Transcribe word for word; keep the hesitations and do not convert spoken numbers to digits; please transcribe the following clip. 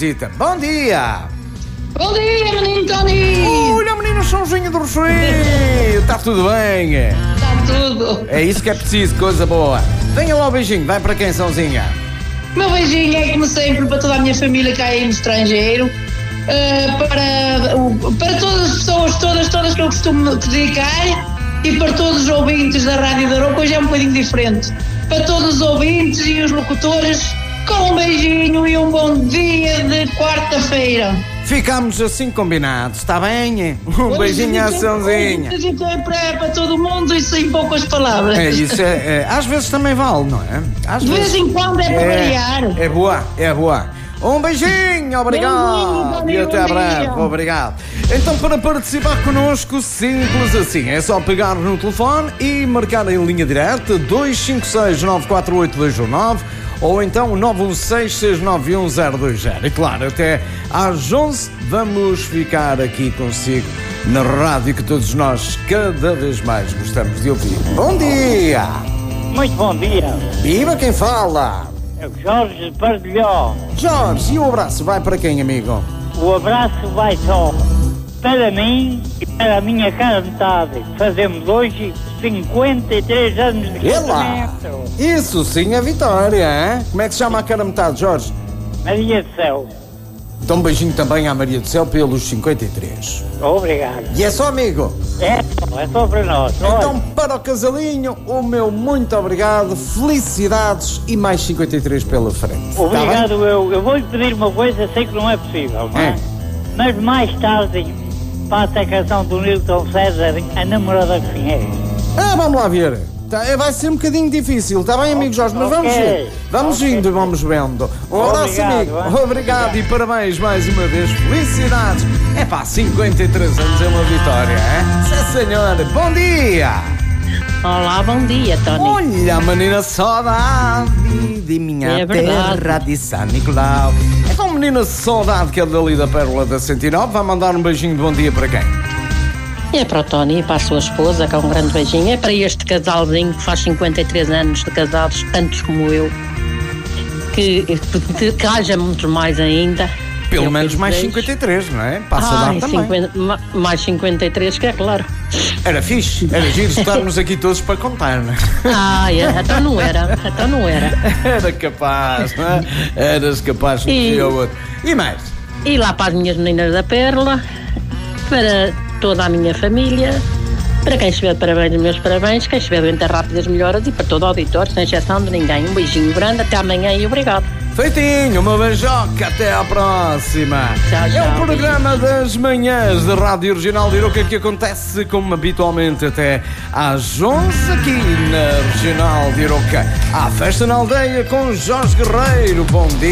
visita. Bom dia! Bom dia, menino Tony! Olha, menino Sãozinho do Rochedo! Está tudo bem? Está tudo! É isso que é preciso, coisa boa. Venha lá o beijinho, vai para quem, Sãozinha? O meu beijinho é, como sempre, para toda a minha família que há aí no estrangeiro, uh, para, uh, para todas as pessoas, todas, todas que eu costumo dedicar, e para todos os ouvintes da Rádio da Aroca. Hoje é um bocadinho diferente. Para todos os ouvintes e os locutores, com um beijinho e um bom dia de quarta-feira. Ficamos assim combinados, está bem? Um beijinho à Sãozinha. Para, para todo mundo e sem poucas palavras. É isso, é, é, às vezes também vale, não é? Às de vezes, vez em quando é para é, variar. É boa, é boa. Um beijinho, obrigado. Beijinho, e até breve, obrigado. Então, para participar connosco, simples assim, é só pegar no telefone e marcar em linha direta dois cinco seis, nove quatro oito, dois um nove ou então nove um seis, seis nove um, zero dois zero. E claro, até às onze vamos ficar aqui consigo na rádio que todos nós cada vez mais gostamos de ouvir. Bom dia! Muito bom dia. Viva quem fala! É o Jorge de Pardilhó. Jorge, e o abraço vai para quem, amigo? O abraço vai só para mim e para a minha cara metade. Fazemos hoje cinquenta e três anos de casamento. Isso sim é vitória, hein? Como é que se chama a cara metade, Jorge? Maria do Céu. Então um beijinho também à Maria do Céu pelos cinquenta e três. Obrigado. E é só, amigo? É só, é só para nós. Então, para o casalinho, o meu muito obrigado, felicidades e mais cinquenta e três pela frente. Obrigado, tá, eu, eu vou-lhe pedir uma coisa, sei que não é possível, não é? é? Mas mais tarde passa a canção do Nilton César, A Namorada que Conhece. Ah, vamos lá ver. Tá, vai ser um bocadinho difícil, está bem, amigo Jorge? Mas okay. vamos ver. Vamos okay. indo, vamos vendo. Um abraço, obrigado, amigo. Obrigado. Obrigado e parabéns mais uma vez. Felicidades. É pá, cinquenta e três anos é uma vitória, é? Sim, senhora. Bom dia. Olá, bom dia, Tony. Olha, menina saudade de minha é terra de São Nicolau. É com menina saudade que é dali da Pérola da cento e nove. Vai mandar um beijinho de bom dia para quem? É para o Tony e para a sua esposa, que é um grande beijinho. É para este casalzinho que faz cinquenta e três anos de casados, tantos como eu. Que, que, que haja muito mais ainda. Pelo menos mais cinquenta e três, não é? Passa a dar também. cinquenta, mais cinquenta e três, que é claro. Era fixe, era giro estarmos aqui todos para contar, não é? Ah, é, então não era, então não era. Era capaz, não é? Eras capaz de e, o outro. E mais? E lá para as minhas meninas da Pérola, para toda a minha família, para quem estiver de parabéns, meus parabéns, quem estiver doente, rápidas melhoras, e para todo o auditório, sem exceção de ninguém. Um beijinho grande, até amanhã e obrigado. Feitinho, uma beijoca, até à próxima. Tchau, tchau, é o programa beijinho. das manhãs da Rádio Regional de Aroca, que acontece como habitualmente até às onze aqui na Regional de Aroca. À festa na aldeia com Jorge Guerreiro. Bom dia.